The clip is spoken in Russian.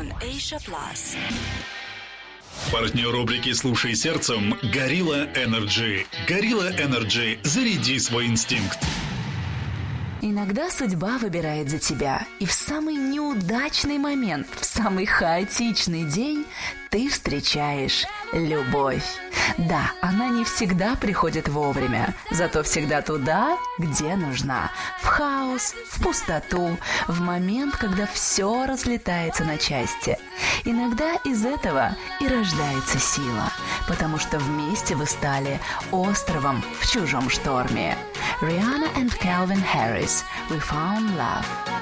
on Asia Plus. Партнер рубрики «Слушай сердцем» – Gorilla Energy. Gorilla Energy – заряди свой инстинкт. Иногда судьба выбирает за тебя, и в самый неудачный момент, в самый хаотичный день ты встречаешь любовь. Да, она не всегда приходит вовремя, зато всегда туда, где нужна. В хаос, в пустоту, в момент, когда все разлетается на части. Иногда из этого и рождается сила, потому что вместе вы стали островом в чужом шторме. Rihanna and Calvin Harris, We Found Love.